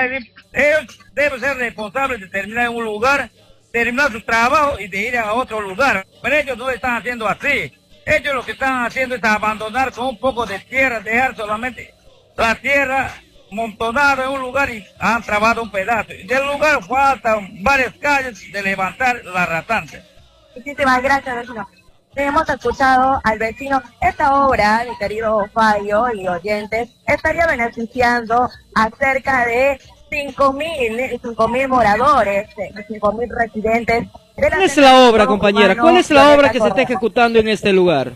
decir, ellos deben ser responsables de terminar en un lugar, terminar su trabajo y de ir a otro lugar. Pero ellos no están haciendo así. Ellos lo que están haciendo es abandonar con un poco de tierra, dejar solamente la tierra montonada en un lugar y han trabado un pedazo. Y del lugar faltan varias calles de levantar la rasante. Muchísimas gracias, vecino. Hemos escuchado al vecino. Esta obra, mi querido Fallo y oyentes, estaría beneficiando a cerca de 5.000 moradores, 5.000 residentes. ¿Cuál es la obra, compañera? ¿Cuál es la obra que se está ejecutando en este lugar?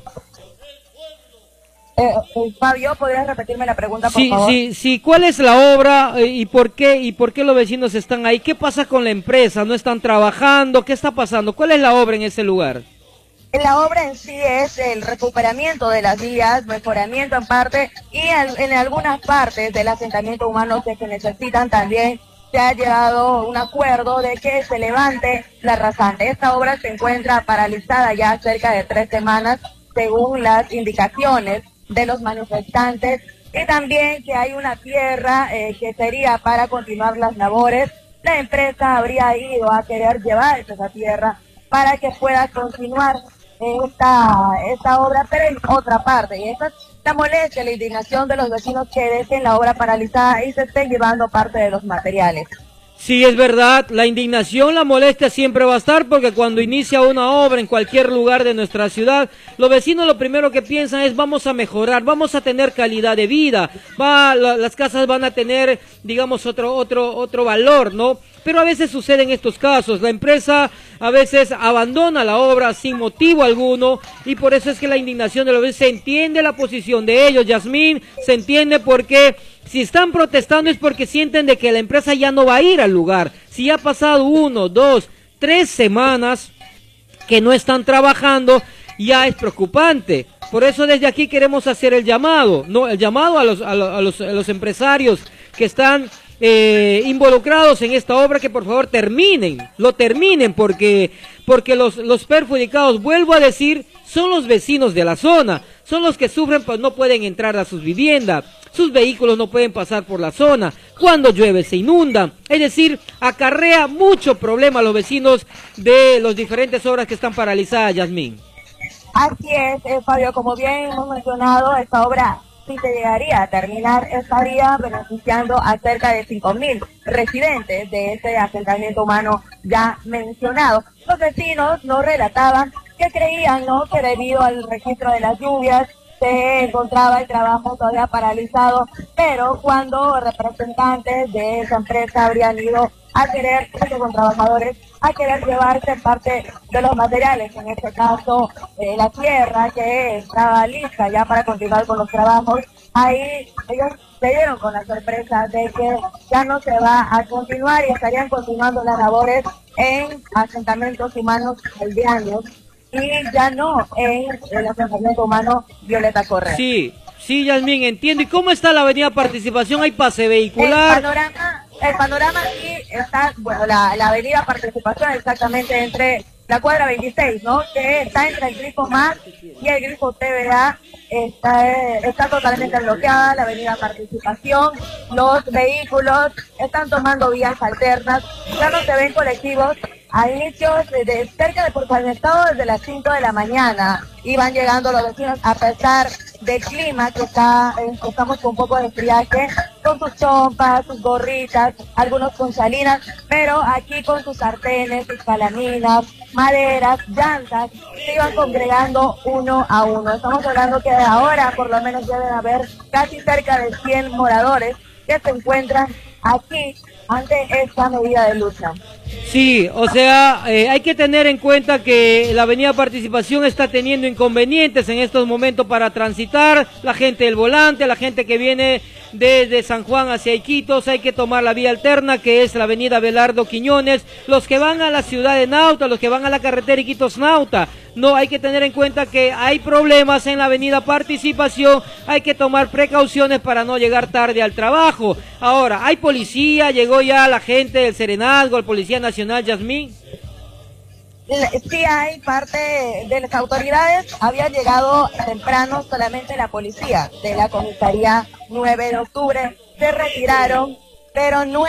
Fabio, ¿podrías repetirme la pregunta, por favor? Sí. ¿Cuál es la obra y por qué los vecinos están ahí? ¿Qué pasa con la empresa? ¿No están trabajando? ¿Qué está pasando? ¿Cuál es la obra en ese lugar? La obra en sí es el recuperamiento de las vías, mejoramiento en parte, y en algunas partes del asentamiento humano que necesitan también se ha llegado a un acuerdo de que se levante la rasante. Esta obra se encuentra paralizada ya cerca de 3 semanas, según las indicaciones de los manifestantes, y también que hay una tierra que sería para continuar las labores. La empresa habría ido a querer llevar esa tierra para que pueda continuar esta obra, pero en otra parte. Y esa es la molestia, la indignación de los vecinos que dejen la obra paralizada y se estén llevando parte de los materiales. Sí, es verdad, la indignación, la molestia siempre va a estar, porque cuando inicia una obra en cualquier lugar de nuestra ciudad, los vecinos lo primero que piensan es: vamos a mejorar, vamos a tener calidad de vida, las casas van a tener, digamos, otro valor, ¿no? Pero a veces suceden estos casos, la empresa a veces abandona la obra sin motivo alguno, y por eso es que la indignación de los vecinos, se entiende la posición de ellos, Yasmín, se entiende porque si están protestando es porque sienten de que la empresa ya no va a ir al lugar. Si ya ha pasado 1, 2, 3 semanas que no están trabajando, ya es preocupante. Por eso desde aquí queremos hacer el llamado, ¿no? El llamado a los empresarios que están involucrados en esta obra, que por favor lo terminen, porque los perjudicados, vuelvo a decir, son los vecinos de la zona, son los que sufren, pues no pueden entrar a sus viviendas, sus vehículos no pueden pasar por la zona, cuando llueve se inunda, es decir, acarrea mucho problema a los vecinos de las diferentes obras que están paralizadas, Yasmín. Así es, Fabio, como bien hemos mencionado, esta obra, si se llegaría a terminar, estaría beneficiando a cerca de 5.000 residentes de este asentamiento humano ya mencionado. Los vecinos nos relataban que creían, ¿no?, que debido al registro de las lluvias se encontraba el trabajo todavía paralizado, pero cuando representantes de esa empresa habrían ido a querer, junto con trabajadores, a querer llevarse parte de los materiales, en este caso la tierra que estaba lista ya para continuar con los trabajos, ahí ellos se dieron con la sorpresa de que ya no se va a continuar y estarían continuando las labores en asentamientos humanos aldeanos y ya no en el asentamiento humano Violeta Correa. Sí, Yasmín, entiendo. ¿Y cómo está la avenida Participación? ¿Hay pase vehicular? El panorama sí está, bueno, la avenida Participación exactamente entre la cuadra 26, ¿no?, que está entre el grifo MAS y el grifo TVA, está totalmente bloqueada la avenida Participación. Los vehículos están tomando vías alternas, ya no se ven colectivos. A inicios de cerca de Puerto Estado, desde las 5 de la mañana iban llegando los vecinos, a pesar del clima que estamos con un poco de friaje, con sus chompas, sus gorritas, algunos con chalinas, pero aquí con sus sartenes, sus calaminas, maderas, llantas, se iban congregando uno a uno. Estamos hablando que de ahora por lo menos deben haber casi cerca de 100 moradores que se encuentran aquí ante esta medida de lucha. Sí, o sea, hay que tener en cuenta que la avenida Participación está teniendo inconvenientes en estos momentos para transitar, la gente del volante, la gente que viene desde San Juan hacia Iquitos, hay que tomar la vía alterna, que es la avenida Belardo Quiñones, los que van a la ciudad de Nauta, los que van a la carretera Iquitos-Nauta. No, hay que tener en cuenta que hay problemas en la avenida Participación, hay que tomar precauciones para no llegar tarde al trabajo. Ahora, hay policía, llegó ya la gente del Serenazgo, el Policía Nacional, Yasmín. Sí, hay parte de las autoridades, había llegado temprano solamente la policía de la comisaría 9 de octubre, se retiraron, pero no